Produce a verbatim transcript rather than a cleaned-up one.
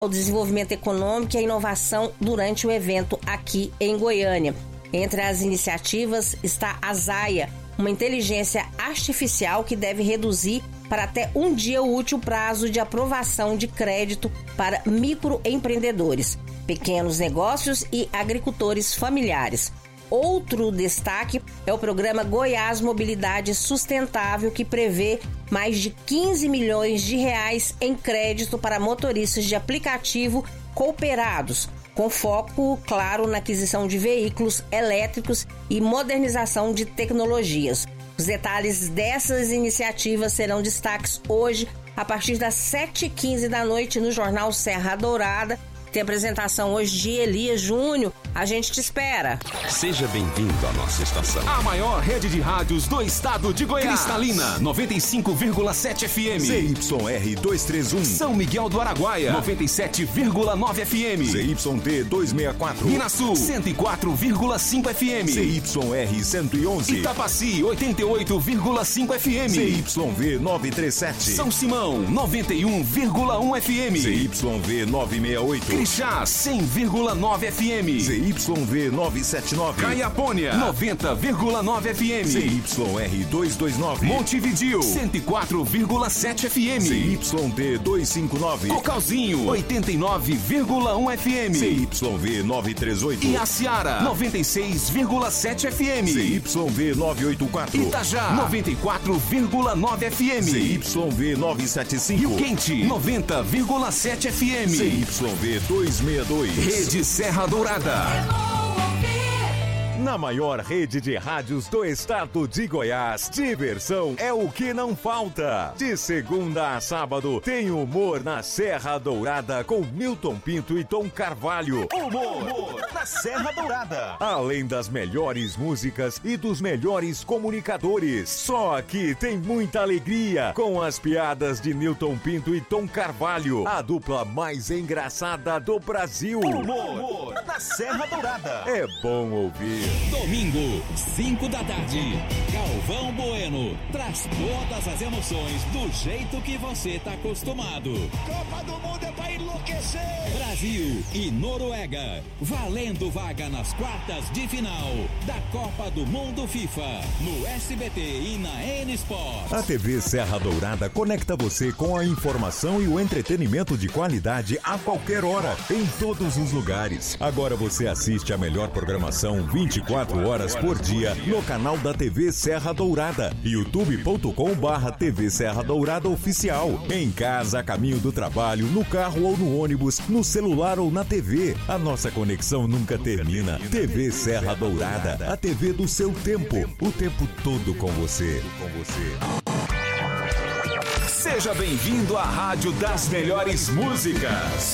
o desenvolvimento econômico e a inovação durante o evento aqui em Goiânia. Entre as iniciativas está a Zaia, uma inteligência artificial que deve reduzir para até um dia o útil prazo de aprovação de crédito para microempreendedores, pequenos negócios e agricultores familiares. Outro destaque é o programa Goiás Mobilidade Sustentável, que prevê mais de quinze milhões de reais em crédito para motoristas de aplicativo cooperados, com foco, claro, na aquisição de veículos elétricos e modernização de tecnologias. Os detalhes dessas iniciativas serão destaques hoje, a partir das sete e quinze da noite, no Jornal Serra Dourada. Tem apresentação hoje de Elias Júnior. A gente te espera. Seja bem-vindo à nossa estação. A maior rede de rádios do estado de Goiás. Cristalina, noventa e cinco vírgula sete F M. Z Y R duzentos e trinta e um. São Miguel do Araguaia, noventa e sete vírgula nove F M. Z Y T duzentos e sessenta e quatro. Minas Sul, cento e quatro vírgula cinco F M. Z Y R cento e onze. Itapaci, oitenta e oito vírgula cinco F M. Z Y V novecentos e trinta e sete. São Simão, noventa e um vírgula um F M. Z Y V novecentos e sessenta e oito. Crixás, cem vírgula nove F M. Z Y V novecentos e setenta e nove. Caiapônia, noventa vírgula nove F M. Z Y R duzentos e vinte e nove. Montevidéu, cento e quatro vírgula sete F M. Z Y T duzentos e cinquenta e nove. Cocalzinho, oitenta e nove vírgula um F M. Z Y V novecentos e trinta e oito. E Aciara, noventa e seis vírgula sete F M. Z Y V novecentos e oitenta e quatro. Itajá, noventa e quatro vírgula nove F M. Z Y V novecentos e setenta e cinco. Rio Quente, noventa vírgula sete F M. Z Y V duzentos e sessenta e dois. Rede Serra Dourada. Na maior rede de rádios do estado de Goiás, diversão é o que não falta. De segunda a sábado, tem humor na Serra Dourada com Milton Pinto e Tom Carvalho. Humor, humor na Serra Dourada. Além das melhores músicas e dos melhores comunicadores. Só aqui tem muita alegria com as piadas de Milton Pinto e Tom Carvalho, a dupla mais engraçada do Brasil. Humor, humor na Serra Dourada. É bom ouvir. Domingo, cinco da tarde, Galvão Bueno traz todas as emoções do jeito que você tá acostumado. Copa do Mundo é pra enlouquecer. Brasil e Noruega, valendo vaga nas quartas de final da Copa do Mundo FIFA, no S B T e na N Sports. A T V Serra Dourada conecta você com a informação e o entretenimento de qualidade a qualquer hora, em todos os lugares. Agora você assiste a melhor programação vinte e quatro horas por dia no canal da T V Serra Dourada, youtube ponto com barra T V Serra Dourada Oficial. Em casa, a caminho do trabalho, no carro ou no ônibus, no celular ou na T V. A nossa conexão nunca termina. T V Serra Dourada, a T V do seu tempo, o tempo todo com você. Com você. Seja bem-vindo à Rádio das Melhores Músicas.